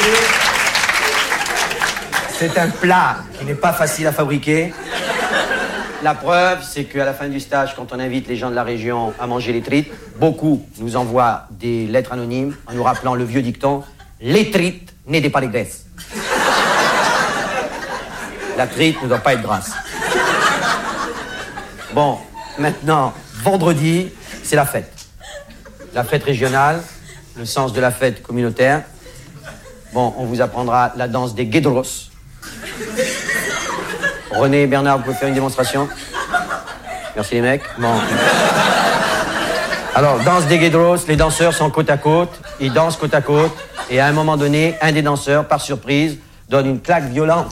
C'est un plat qui n'est pas facile à fabriquer. La preuve, c'est qu'à la fin du stage, quand on invite les gens de la région à manger les trites, beaucoup nous envoient des lettres anonymes en nous rappelant le vieux dicton « Les trites n'aidez pas les graisses ». La trite ne doit pas être grasse. Bon, maintenant, vendredi, c'est la fête. La fête régionale, le sens de la fête communautaire. Bon, on vous apprendra la danse des guédros. René et Bernard, vous pouvez faire une démonstration? Merci les mecs. Bon. Alors, danse des guédros, les danseurs sont côte à côte, ils dansent côte à côte, et à un moment donné, un des danseurs, par surprise, donne une claque violente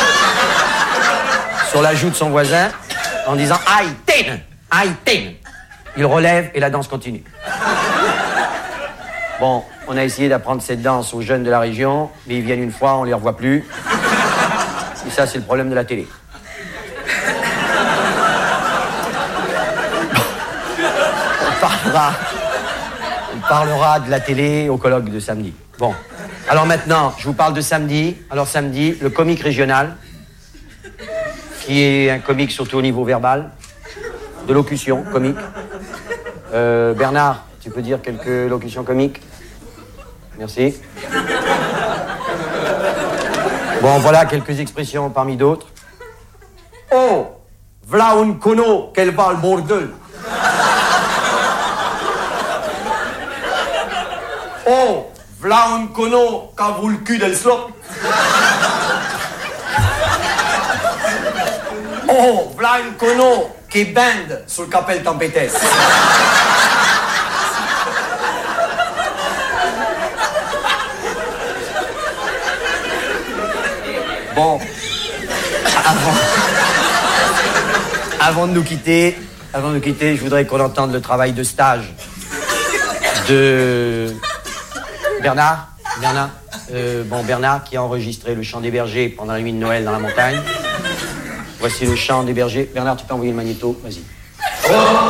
sur la joue de son voisin, en disant « Aïe, tin! Aïe, tin !» Il relève et la danse continue. Bon, on a essayé d'apprendre cette danse aux jeunes de la région, mais ils viennent une fois, on les revoit plus. Et ça, c'est le problème de la télé. On parlera de la télé au colloque de samedi. Bon, alors maintenant, je vous parle de samedi. Alors samedi, le comique régional, qui est un comique surtout au niveau verbal, de locution comique. Bernard, tu peux dire quelques locutions comiques? Merci. Bon, voilà quelques expressions parmi d'autres. Oh, v'là un cono qu'elle va le bordel. Oh, v'là un cono qu'a vu le cul del slop. Oh, v'là un cono qui bande sul capel tempetes. Bon, avant de nous quitter, je voudrais qu'on entende le travail de stage de Bernard. Bernard qui a enregistré le chant des bergers pendant la nuit de Noël dans la montagne. Voici le chant des bergers. Bernard, tu peux envoyer le magnéto, vas-y.